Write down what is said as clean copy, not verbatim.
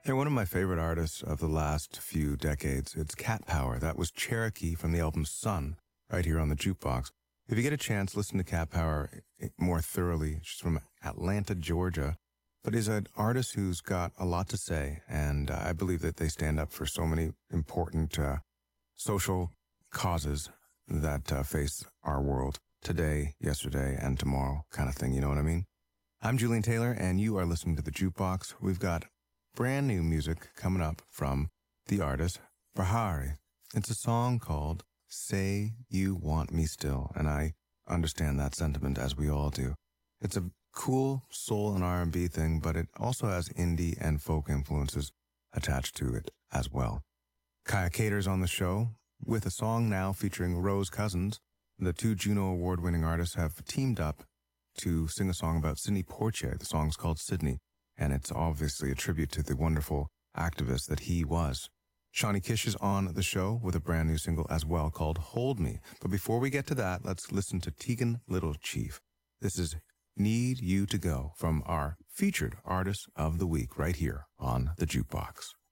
They're one of my favorite artists of the last few decades. It's Cat Power. That was Cherokee from the album Sun, right here on the Jukebox. If you get a chance, listen to Cat Power more thoroughly. She's from Atlanta, Georgia, but is an artist who's got a lot to say, and I believe that they stand up for so many important social causes that face our world today, yesterday, and tomorrow kind of thing, you know what I mean? I'm Julian Taylor, and you are listening to The Jukebox. We've got brand new music coming up from the artist Bahari. It's a song called Say You Want Me Still, and I understand that sentiment as we all do. It's a cool soul and R&B thing, but it also has indie and folk influences attached to it as well. Kaya Cater's on the show with a song now featuring Rose Cousins. The two Juno Award-winning artists have teamed up to sing a song about Sidney Poitier. The song's called Sydney, and it's obviously a tribute to the wonderful activist that he was. Shawnee Kish is on the show with a brand new single as well called Hold Me. But before we get to that, let's listen to Tegan Little Chief. This is Need You to Go from our featured artist of the week right here on the Jukebox.